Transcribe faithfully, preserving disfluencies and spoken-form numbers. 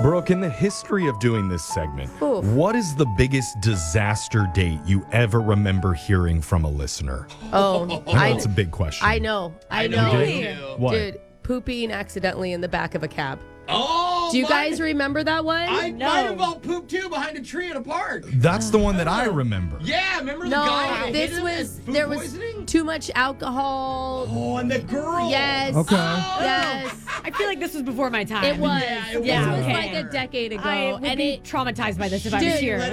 Brooke, in the history of doing this segment, Ooh. what is the biggest disaster date you ever remember hearing from a listener? Oh, I know I, it's a big question. I know. I I know. know. You do? What? Dude, pooping accidentally in the back of a cab. Oh, Do you my- guys remember that one? I No. might have all pooped too behind a tree at a park. That's the one that I remember. Yeah, remember the no, guy that hit this him and was food there was poisoning? too much alcohol. Oh, and the girl. Yes. Okay. Oh. Yes. I feel like this was before my time. It was. Yeah, it this was. was Okay. like a decade ago. I would and be it traumatized by this if I Dude, was here.